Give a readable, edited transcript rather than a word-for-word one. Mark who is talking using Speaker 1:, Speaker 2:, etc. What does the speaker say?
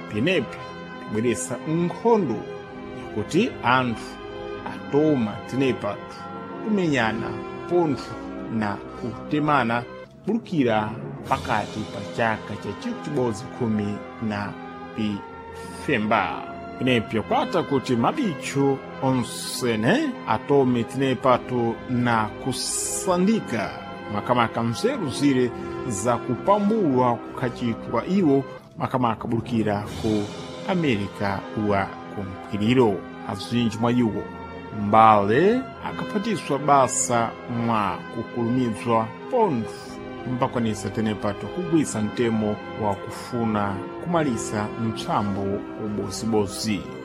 Speaker 1: penepo kubweresa nkhondo yakuti anthu atoma tenepatu kumenyana pontho na kutemana bulukira pakati pa chaka cha chikutibozi 15 penepo kwata kuti mabicho onsene atome tenepatu na kusandika makamaka mzeru zire za kupambulwa kukhachitwa iwo makamaka bulukira ku Amerika wa kumkwiriro. Azinji mwa iwo mbale akaphatiswa basa mwa kukulumizwa pontho mpakwanisa tenepatu kugwisa mtemo wa kufuna kumalisa mtsambo ubozibozi.